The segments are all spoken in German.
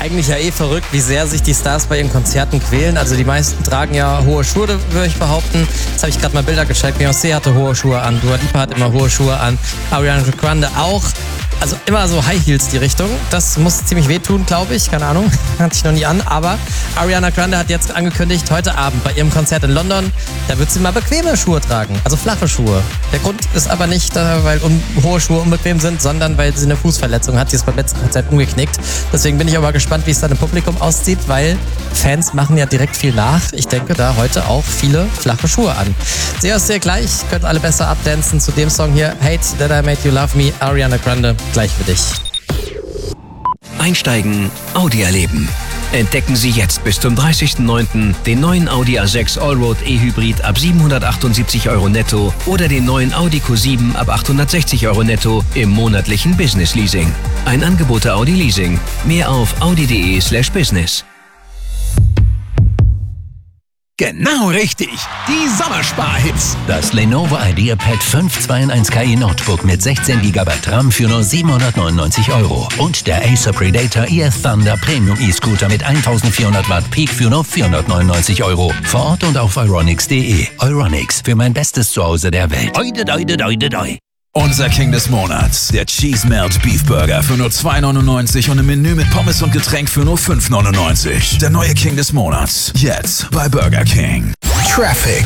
eigentlich ja verrückt, wie sehr sich die Stars bei ihren Konzerten quälen. Also die meisten tragen ja hohe Schuhe, würde ich behaupten. Jetzt habe ich gerade mal Bilder gecheckt. Beyoncé hatte hohe Schuhe an, Dua Lipa hat immer hohe Schuhe an, Ariana Grande auch. Also immer so High Heels die Richtung. Das muss ziemlich wehtun, glaube ich. Keine Ahnung, hatte ich noch nie an. Aber Ariana Grande hat jetzt angekündigt, heute Abend bei ihrem Konzert in London, da wird sie mal bequeme Schuhe tragen. Also flache Schuhe. Der Grund ist aber nicht, weil hohe Schuhe unbequem sind, sondern weil sie eine Fußverletzung hat. Die ist beim letzten Konzert umgeknickt. Deswegen bin ich aber gespannt, wie es dann im Publikum aussieht, weil Fans machen ja direkt viel nach. Ich denke da heute auch viele flache Schuhe an. Seht euch sehr gleich. Könnt alle besser abdancen zu dem Song hier. Hate That I Made You Love Me, Ariana Grande. Gleich für dich. Einsteigen, Audi erleben. Entdecken Sie jetzt bis zum 30.09. den neuen Audi A6 Allroad E-Hybrid ab 778 € netto oder den neuen Audi Q7 ab 860 € netto im monatlichen Business Leasing. Ein Angebot der Audi Leasing. Mehr auf audi.de/business. Genau richtig, die Sommersparhits. Das Lenovo IdeaPad 5 2-in-1 KI Notebook mit 16 GB RAM für nur 799 € und der Acer Predator EF Thunder Premium E-Scooter mit 1400 Watt Peak für nur 499 €. Vor Ort und auf euronics.de. Euronics, für mein bestes Zuhause der Welt. Oide, doide, doide, doi. Unser King des Monats, der Cheese Melt Beef Burger für nur 2,99 und im Menü mit Pommes und Getränk für nur 5,99. Der neue King des Monats, jetzt bei Burger King. Traffic.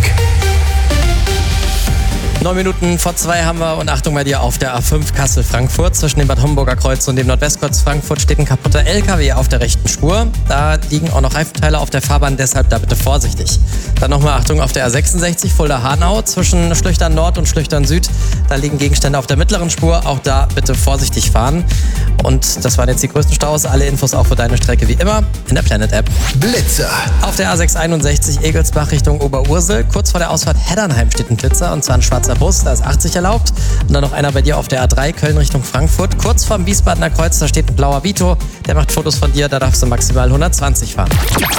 9 Minuten vor 2 haben wir und Achtung bei dir auf der A5 Kassel-Frankfurt. Zwischen dem Bad Homburger Kreuz und dem Nordwestkreuz Frankfurt steht ein kaputter LKW auf der rechten Spur. Da liegen auch noch Reifenteile auf der Fahrbahn, deshalb da bitte vorsichtig. Dann nochmal Achtung auf der A66 Fulda-Hanau zwischen Schlüchtern Nord und Schlüchtern Süd. Da liegen Gegenstände auf der mittleren Spur, auch da bitte vorsichtig fahren. Und das waren jetzt die größten Staus. Alle Infos auch für deine Strecke wie immer in der Planet-App. Blitzer. Auf der A661 Egelsbach Richtung Oberursel. Kurz vor der Ausfahrt Heddernheim steht ein Blitzer und zwar ein schwarzer Bus, da ist 80 erlaubt. Und dann noch einer bei dir auf der A3 Köln Richtung Frankfurt. Kurz vorm Wiesbadener Kreuz, da steht ein blauer Vito. Der macht Fotos von dir, da darfst du maximal 120 fahren.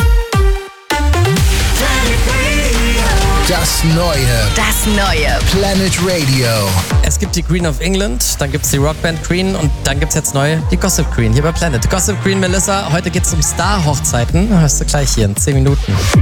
Das neue Planet Radio. Es gibt die Queen of England, dann gibt es die Rockband Queen und dann gibt es jetzt neu die Gossip Queen hier bei Planet. Gossip Queen Melissa, heute geht es um Star-Hochzeiten. Hörst du gleich hier in 10 Minuten.